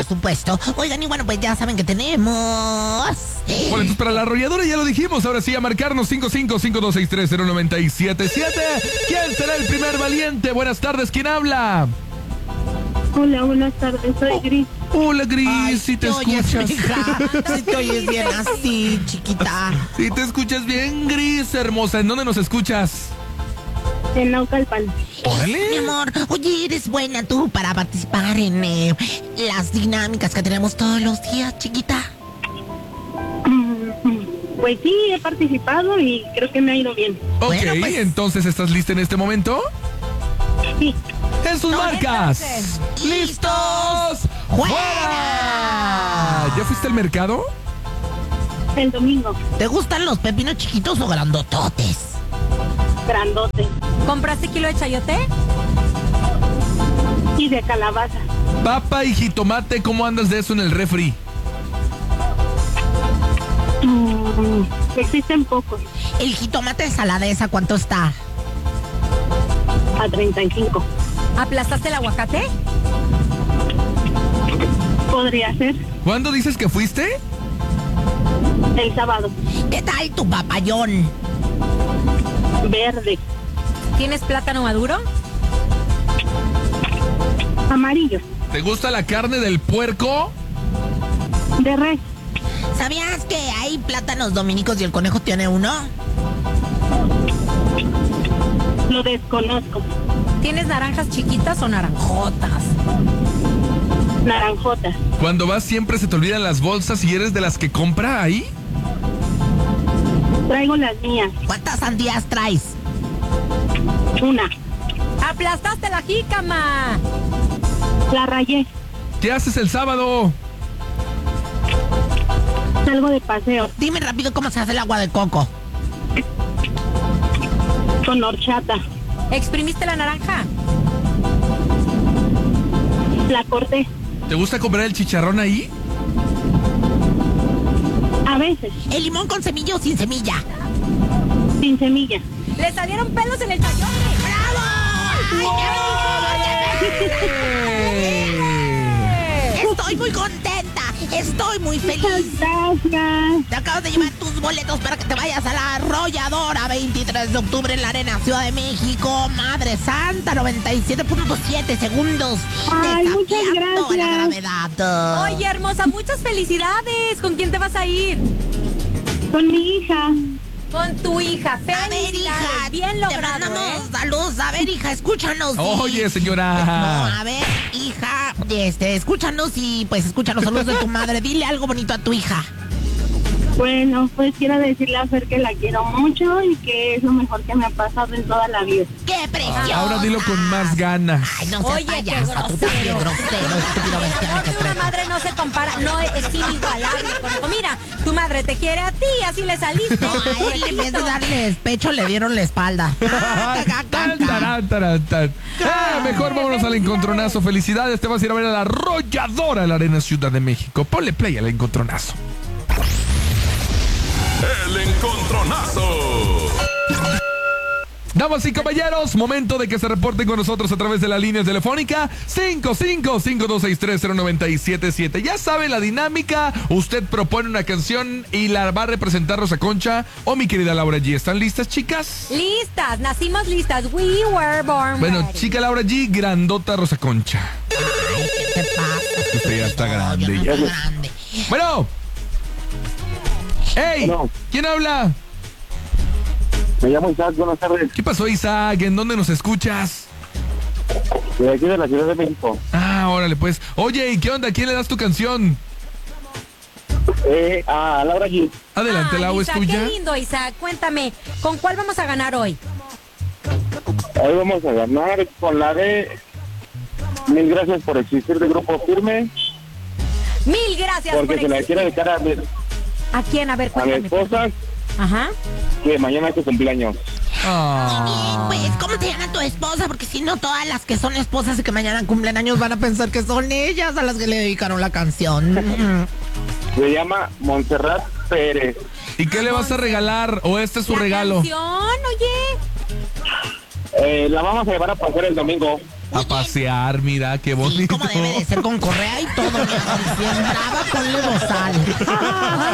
supuesto. Oigan, y bueno, pues ya saben que tenemos... Boletos para la arrolladora, ya lo dijimos. Ahora sí, a marcarnos 5552630977. ¿Quién será el primer valiente? Buenas tardes, ¿quién habla? Hola, buenas tardes, soy Gris. Hola, Gris, Ay, si te oyes, escuchas. mija. Si te oyes bien así, chiquita. Si te escuchas bien, Gris, hermosa. ¿En dónde nos escuchas? En Naucalpan. Mi Órale. amor, oye, eres buena tú para participar en las dinámicas que tenemos todos los días, chiquita. Pues sí, he participado y creo que me ha ido bien. Ok, Bueno, pues- entonces, ¿estás lista en este momento? Sí, En sus marcas. entonces. ¡Listos! ¡Fuera! ¿Ya fuiste al mercado? el domingo, ¿Te gustan los pepinos chiquitos o grandototes? grandote ¿Compraste kilo de chayote? y de calabaza. Papa y jitomate, ¿cómo andas de eso en el refri? Existen pocos, El jitomate de saladeza, ¿cuánto está? a 35. ¿Aplastaste el aguacate? Podría ser ¿Cuándo dices que fuiste? el sábado, ¿Qué tal tu papayón? verde, ¿Tienes plátano maduro? amarillo, ¿Te gusta la carne del puerco? de res, ¿Sabías que hay plátanos dominicos y el conejo tiene uno? lo desconozco, ¿Tienes naranjas chiquitas o naranjotas? naranjota, Cuando vas siempre se te olvidan las bolsas y eres de las que compra ahí. traigo las mías, ¿Cuántas sandías traes? una, ¡Aplastaste la jícama! la rayé, ¿Qué haces el sábado? salgo de paseo, Dime rápido cómo se hace el agua de coco. con horchata, ¿Exprimiste la naranja? la corté, ¿Te gusta comprar el chicharrón ahí? a veces, ¿El limón con semilla o sin semilla? sin semilla. ¡Le salieron pelos en el chayote! Estoy muy contenta, estoy muy Muchas feliz. gracias. Te acabas de llevar tus boletos para que te vayas a la arrolladora 23 de octubre en la Arena Ciudad de México. Madre Santa, 97.7 segundos. Ay, muchas Desafiando gracias. la gravedad. Oye, hermosa, muchas felicidades. ¿Con quién te vas a ir? Con mi hija. Con tu hija. A ver, Felicidades. hija, Bien te logrado, mandamos ¿eh? saludos. A ver, hija, escúchanos. Oye, No, señora. a ver, hija, escúchanos y pues escucha los saludos de tu madre. Dile algo bonito a tu hija. Bueno, pues quiero decirle a Fer que la quiero mucho y que es lo mejor que me ha pasado en toda la vida. ¡Qué preciosa! Ahora dilo con más ganas. Ay, no seas Oye, qué payasa, tú también grosero. grosero, estúpido bestial que Una traes. madre no se compara, no es inigualable. Conejo. Mira, tu madre te quiere a ti, así le saliste. No, a él en vez de darle pecho le dieron la espalda. Tan, tarán, tarán, tan. Mejor vámonos al encontronazo. Felicidades, te vas a ir a ver a la arrolladora de la Arena Ciudad de México. Ponle play al encontronazo. El encontronazo. Damas y caballeros, momento de que se reporten con nosotros a través de la línea telefónica 5552630977. Ya sabe la dinámica, usted propone una canción y la va a representar Rosa Concha o mi querida Laura G. ¿Están listas, chicas? Listas, nacimos listas. We were born Bueno, ready. chica Laura G, grandota Rosa Concha. Ay, ¿qué te pasa? Usted ya está No, grande. yo no ya. estoy grande. Bueno. ¡Ey! Bueno. ¿Quién habla? Me llamo Isaac, buenas tardes. ¿Qué pasó, Isaac? ¿En dónde nos escuchas? De aquí de la Ciudad de México. Ah, órale, pues. Oye, ¿y qué onda? ¿A quién le das tu canción? A Laura G. Adelante, Ay, Lau, es Isaac, tuya. qué lindo, Isaac. Cuéntame, ¿con cuál vamos a ganar hoy? Hoy vamos a ganar con la de Mil gracias por existir de Grupo Firme. Mil gracias Porque por se la existir. quiero dedicar ¿A quién? A ver, a mi cuéntame. esposa, Ajá. que mañana es su cumpleaños. Ah. Pues, ¿cómo te llama tu esposa? Porque si no, todas las que son esposas y que mañana cumplen años van a pensar que son ellas a las que le dedicaron la canción. Se llama Montserrat Pérez. ¿Y qué le vas a regalar? ¿O este es su La regalo? canción, oye. La vamos a llevar a pasar el domingo. A pasear, mira, qué bonito. Sí, como debe de ser, con correa y todo. Mi amor. Y si es brava, ponle bozal.